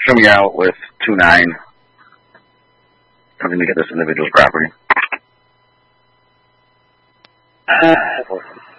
Show me out with 2-9. Something to get this individual's property.